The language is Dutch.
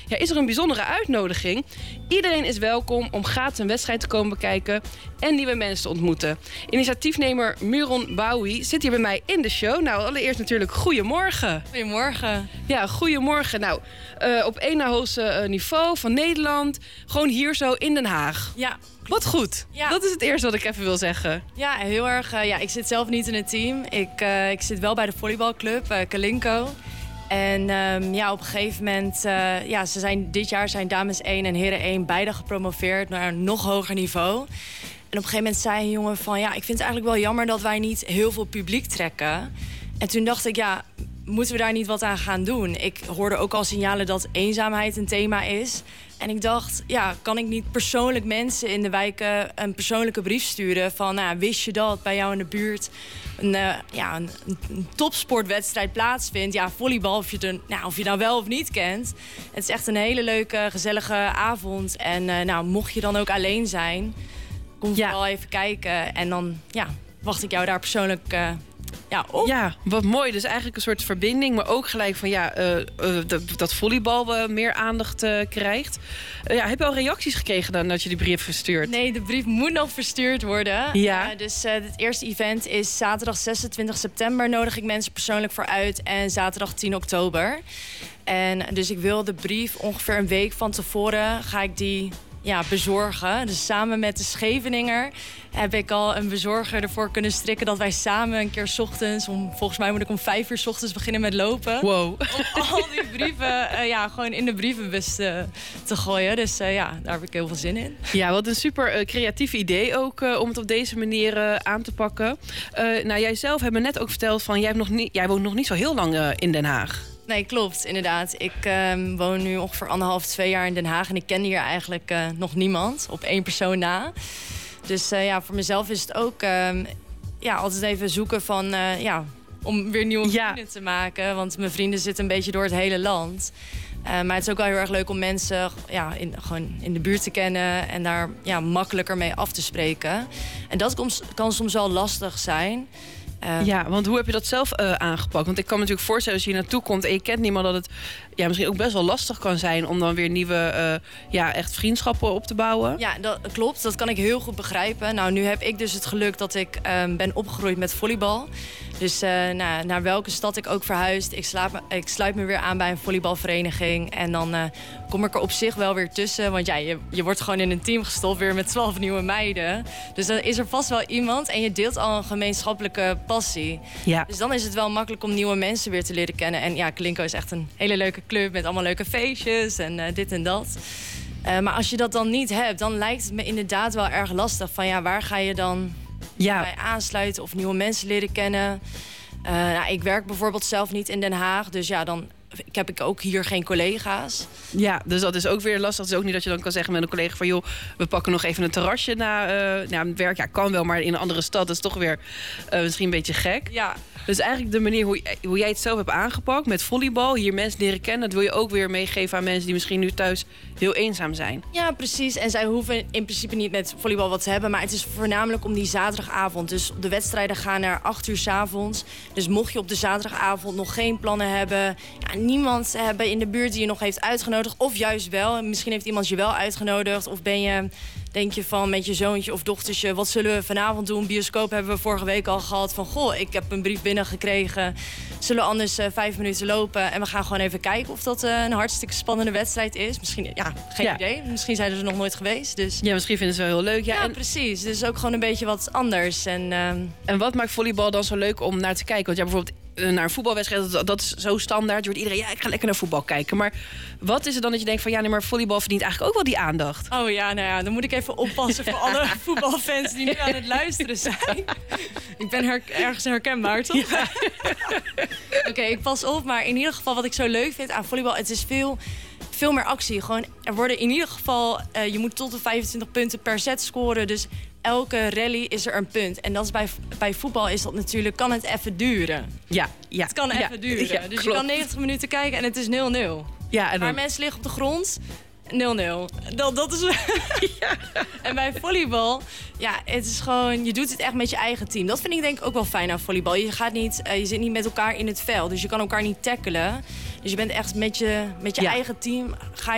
is er een bijzondere uitnodiging. Iedereen is welkom om gratis een wedstrijd te komen bekijken en nieuwe mensen te ontmoeten. Initiatiefnemer Muron Bowie zit hier bij mij in de show. Nou, allereerst natuurlijk goedemorgen. Goedemorgen. Ja, goedemorgen. Nou, op één na hoogste niveau van Nederland. Gewoon hier zo in Den Haag. Ja. Wat goed. Ja. Dat is het eerste wat ik even wil zeggen. Ja, heel erg. Ik zit zelf niet in het team. Ik zit wel bij de volleybalclub, Kalinko. En op een gegeven moment, dit jaar zijn dames 1 en heren 1 beide gepromoveerd naar een nog hoger niveau. En op een gegeven moment zei een jongen van, ik vind het eigenlijk wel jammer dat wij niet heel veel publiek trekken. En toen dacht ik, moeten we daar niet wat aan gaan doen? Ik hoorde ook al signalen dat eenzaamheid een thema is. En ik dacht, kan ik niet persoonlijk mensen in de wijken een persoonlijke brief sturen van, wist je dat bij jou in de buurt een topsportwedstrijd plaatsvindt? Ja, volleybal, of je nou wel of niet kent. Het is echt een hele leuke, gezellige avond. En mocht je dan ook alleen zijn, kom vooral even kijken. En dan wacht ik jou daar persoonlijk op. Ja, wat mooi. Dus eigenlijk een soort verbinding, maar ook gelijk van dat volleybal meer aandacht krijgt. Heb je al reacties gekregen dan dat je die brief verstuurt? Nee, de brief moet nog verstuurd worden. Ja. Dus het eerste event is zaterdag 26 september. Nodig ik mensen persoonlijk voor uit. En zaterdag 10 oktober. En dus ik wil de brief ongeveer een week van tevoren ga ik die bezorgen. Dus samen met de Scheveninger heb ik al een bezorger ervoor kunnen strikken dat wij samen een keer 's ochtends, volgens mij moet ik om 5 uur 's ochtends beginnen met lopen. Wow. Om al die brieven gewoon in de brievenbus te gooien. Dus daar heb ik heel veel zin in. Ja, wat een super creatief idee ook om het op deze manier aan te pakken. Jij zelf hebt me net ook verteld van jij woont nog niet zo heel lang in Den Haag. Nee, klopt, inderdaad. Ik woon nu ongeveer 1,5-2 jaar in Den Haag. En ik ken hier eigenlijk nog niemand, op 1 persoon na. Dus voor mezelf is het ook altijd even zoeken van, om weer nieuwe vrienden te maken. Want mijn vrienden zitten een beetje door het hele land. Maar het is ook wel heel erg leuk om mensen gewoon in de buurt te kennen. En daar makkelijker mee af te spreken. En dat kan soms wel lastig zijn. Want hoe heb je dat zelf aangepakt? Want ik kan me natuurlijk voorstellen, als je hier naartoe komt en je kent niemand, dat het misschien ook best wel lastig kan zijn om dan weer nieuwe echt vriendschappen op te bouwen. Ja, dat klopt. Dat kan ik heel goed begrijpen. Nou, nu heb ik dus het geluk dat ik ben opgegroeid met volleybal. Dus naar welke stad ik ook verhuisd, ik sluit me weer aan bij een volleybalvereniging. En dan kom ik er op zich wel weer tussen. Want je wordt gewoon in een team gestopt weer met 12 nieuwe meiden. Dus dan is er vast wel iemand en je deelt al een gemeenschappelijke passie. Ja. Dus dan is het wel makkelijk om nieuwe mensen weer te leren kennen. En Kalinko is echt een hele leuke club met allemaal leuke feestjes en dit en dat. Maar als je dat dan niet hebt, dan lijkt het me inderdaad wel erg lastig. Van waar ga je dan bij aansluiten of nieuwe mensen leren kennen? Ik werk bijvoorbeeld zelf niet in Den Haag, dus dan heb ik ook hier geen collega's. Ja, dus dat is ook weer lastig. Het is ook niet dat je dan kan zeggen met een collega van, joh, we pakken nog even een terrasje na werk. Ja, kan wel, maar in een andere stad is toch weer misschien een beetje gek. Ja. Dus eigenlijk de manier hoe jij het zelf hebt aangepakt met volleybal, hier mensen leren kennen, dat wil je ook weer meegeven aan mensen die misschien nu thuis heel eenzaam zijn. Ja, precies. En zij hoeven in principe niet met volleybal wat te hebben, maar het is voornamelijk om die zaterdagavond. Dus de wedstrijden gaan naar 8 uur 's avonds. Dus mocht je op de zaterdagavond nog geen plannen hebben, niemand hebben in de buurt die je nog heeft uitgenodigd, of juist wel, misschien heeft iemand je wel uitgenodigd, of denk je van met je zoontje of dochtertje, wat zullen we vanavond doen? Bioscoop hebben we vorige week al gehad van, ik heb een brief binnengekregen. Zullen we anders 5 minuten lopen en we gaan gewoon even kijken of dat een hartstikke spannende wedstrijd is. Misschien, geen idee. Misschien zijn ze er nog nooit geweest. Dus. Ja, misschien vinden ze het wel heel leuk. Ja, precies. Dus ook gewoon een beetje wat anders. En wat maakt volleybal dan zo leuk om naar te kijken? Want bijvoorbeeld naar een voetbalwedstrijd, dat is zo standaard. Wordt iedereen, ik ga lekker naar voetbal kijken. Maar wat is het dan dat je denkt van, maar volleybal verdient eigenlijk ook wel die aandacht? Oh ja, dan moet ik even oppassen voor alle voetbalfans die nu aan het luisteren zijn. Ik ben ergens herkenbaar, toch? Ja. Oké, ik pas op. Maar in ieder geval wat ik zo leuk vind aan volleybal, het is veel meer actie. Gewoon, er worden in ieder geval, je moet tot de 25 punten per set scoren. Dus elke rally is er een punt. En dat is bij voetbal is dat natuurlijk, kan het even duren. Ja. Het kan even duren. Ja, dus klopt. Je kan 90 minuten kijken en het is 0-0. Ja, maar mensen liggen op de grond, 0-0. Dat is. Ja. En bij volleybal, het is gewoon, je doet het echt met je eigen team. Dat vind ik denk ik ook wel fijn aan volleybal. Je zit niet met elkaar in het veld, dus je kan elkaar niet tackelen. Dus je bent echt met je eigen team.